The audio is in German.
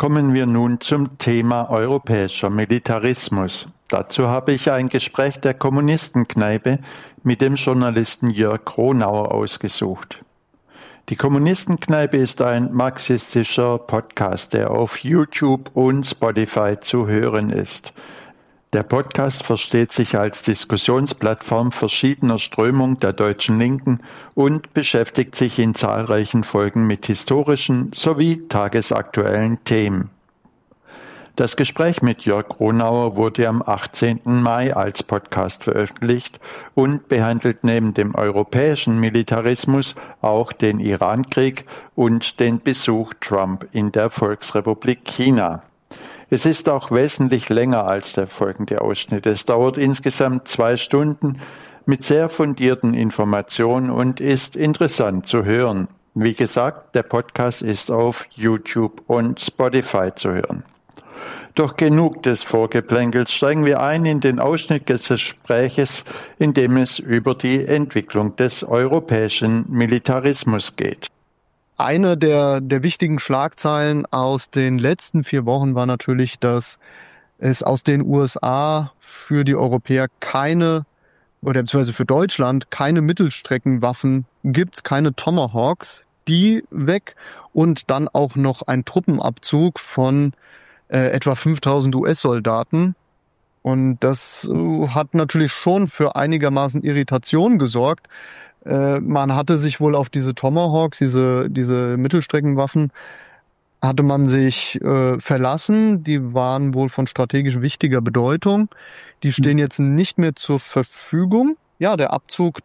Kommen wir nun zum Thema europäischer Militarismus. Dazu habe ich ein Gespräch der Kommunistenkneipe mit dem Journalisten Jörg Kronauer ausgesucht. Die Kommunistenkneipe ist ein marxistischer Podcast, der auf YouTube und Spotify zu hören ist. Der Podcast versteht sich als Diskussionsplattform verschiedener Strömungen der deutschen Linken und beschäftigt sich in zahlreichen Folgen mit historischen sowie tagesaktuellen Themen. Das Gespräch mit Jörg Kronauer wurde am 18. Mai als Podcast veröffentlicht und behandelt neben dem europäischen Militarismus auch den Irankrieg und den Besuch Trump in der Volksrepublik China. Es ist auch wesentlich länger als der folgende Ausschnitt. Es dauert insgesamt 2 Stunden mit sehr fundierten Informationen und ist interessant zu hören. Wie gesagt, der Podcast ist auf YouTube und Spotify zu hören. Doch genug des Vorgeplänkels, steigen wir ein in den Ausschnitt des Gespräches, in dem es über die Entwicklung des europäischen Militarismus geht. Eine der wichtigen Schlagzeilen aus den letzten 4 Wochen war natürlich, dass es aus den USA für die Europäer beziehungsweise für Deutschland keine Mittelstreckenwaffen gibt, keine Tomahawks, die weg und dann auch noch ein Truppenabzug von etwa 5.000 US-Soldaten. Und das hat natürlich schon für einigermaßen Irritation gesorgt. Man hatte sich wohl auf diese Tomahawks, diese Mittelstreckenwaffen, hatte man sich verlassen. Die waren wohl von strategisch wichtiger Bedeutung. Die stehen jetzt nicht mehr zur Verfügung. Ja, der Abzug